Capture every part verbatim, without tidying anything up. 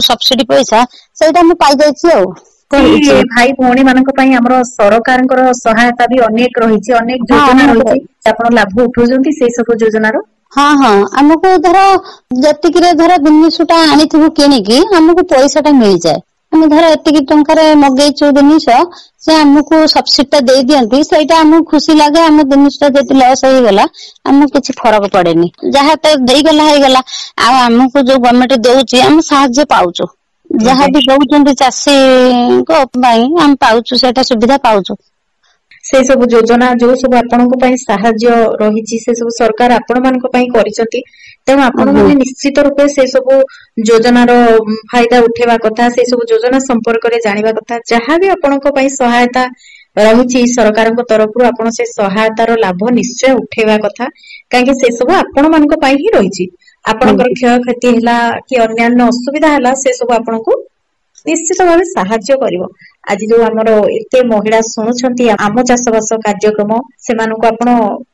Subsidy पैसा सेटा मु पाई जायछि आ भाई भौणी मानक पई हमरो सरकारଙ୍କର सहायता भी अनेक रहिछि अनेक योजना रहिछि आपण लाभ उठौजंती से सब योजना रो हाँ हाँ हमको धर जतिक धर जिनिसटा आनिथिबु किनिकी हमको पैसाटा मिल जाए हम धर एतिकी टंकार मगेइछु जिनिस से हमको सब्सिडी दे दियंती सेटा हमको खुशी लागे हम जिनिसटा जति लॉस हो गला हमको किछि फरक पड़ेनी जहा त देई गला हे गला आ हमको जो गवर्नमेंट देउची हम सहायता पाउचो जहा भी दउचंती चासी को पई हम पाउचो सेटा सुविधा पाउचो से सब योजना जो सब आपन को पई सहायता रहिछि से सब सरकार आपन मान को पई करिसंती तेणु आपण माने निश्चित रूपे से सब योजना रो फायदा उठेवा कथा से सब योजना संपर्क रे जानिबा कथा जहा भी आपन को पई सहायता रहिछि सरकार को तरफ रु आपण से सहायता रो लाभ निश्चय उठेवा कथा काहे से सब आपन मान को पई ही रहिछि आपनकर क्षय क्षति हला कि अन्य असुविधा हला से सब आपन को निश्चित भाव साहाय्य करिवो आज जो हमरो एते महिला सुनुछंती आम चाषबास कार्यक्रम सेमानको आपण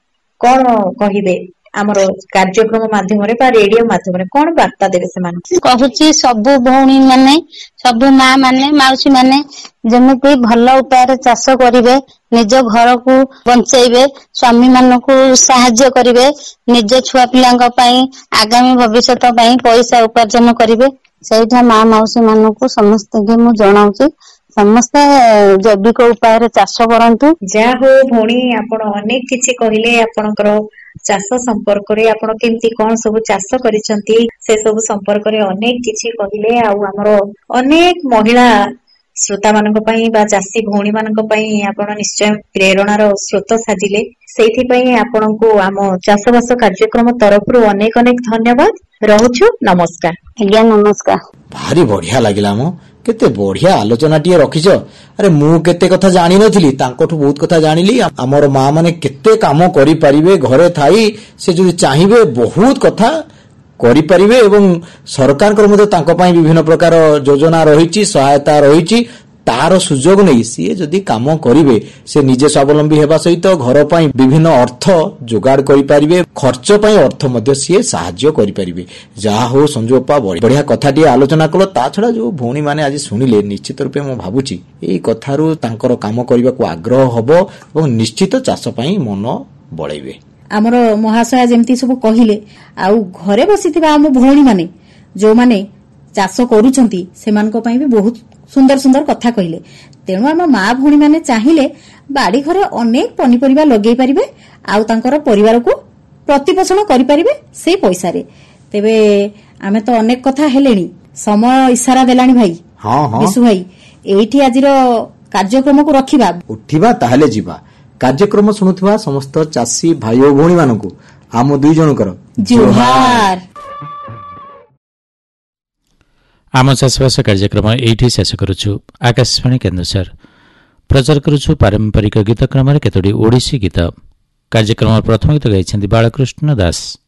कोन कहिबे हमरो कार्यक्रम माध्यम रे बा रेडियो माध्यम रे कोन वार्ता देबे सेमान कहूची सब भौणी माने सब मां माने माउसी माने जेमिति भलो उपाय रे चाष करिवे निज घर को बंचैबे स्वामी मानकु सहाय्य करिवे निज छुआ पिलांग पई आगामी भविष्य पई पैसा उपार्जन करिवे सेठा मां माउसी मानकु समस्त के मु जणाउची समस्त जैविक उपाय रे चाष करंतु जा हो भौणी आपण अनेक किछि कहिले आपनकर चाष संपर्क रे आपण केमती कोन सब चाष करिसंती से सब संपर्क रे अनेक किछि कहिले आ हमरो अनेक महिला श्रोता मानक पई बा चासी भौणी मानक पई आपण निश्चय प्रेरणार स्रोत साजिले सेथि पई आपनको आम चाषबास कार्यक्रम तरफ रु अनेक अनेक धन्यवाद रहुछु नमस्कार आज्ञा नमस्कार भारी बढ़िया लागिला मो केते बढ़िया आलोचना टिए रखिछ अरे मु केते कथा जानि नथिली तांकोठु बहुत कथा जानिली हमर मां माने केते काम करि परिबे घरे थाई से जदि चाहिबे बहुत कथा करि परिबे एवं सरकार कर मते तांको पई विभिन्न प्रकार योजना रहिछि सहायता रहिछि तार सुजोग नहीं सी जदि काम करिवे से निजे स्वावलंबी हेबा सहित घर पई विभिन्न अर्थ जोगाड़ करि परिबे खर्च पई अर्थ मध्ये सी सहाय्य करि परिबे जा हो संजोपा बढ़िया कथाटी आलोचना कलो ता छडा जो भौणी माने आज सुनिले निश्चित रूपे मो भाबुची एई कथारु तांकर काम करिबा को आग्रह हबो एवं निश्चित चाष पई मन बळैबे हमरो महाशय जेमती सब कहिले आउ घरे बसिथिबा हम भौणी माने जो माने चाष करूछंती सेमानको पई भी बहुत सुंदर सुंदर कथा कहिले तेणु आम माँ भौणी माने चाहिले बाड़ी घरे अनेक पनिपरिबा लगेई परिबे आउ तांकर परिवार को प्रतिपोषण करि परिबे से पैसा रे तेबे आमे तो अनेक कथा हेलेनी समय इशारा देलानी भाई हां हां विशु भाई एठी आजिर कार्यक्रम को रखिबा उठिबा ताहले जिबा कार्यक्रम सुनुथुवा समस्त चासी भाई ओ भौणी मानकु आम दुई जनकर जोहार आम चाषबास कार्यक्रम एठी शेष करुछु आकाशवाणी केन्द्र प्रचार करुछु पारंपरिक गीत क्रम केतोटी ओडिसी गीत कार्यक्रम प्रथम गीत गाइछन्ति बालकृष्ण दास।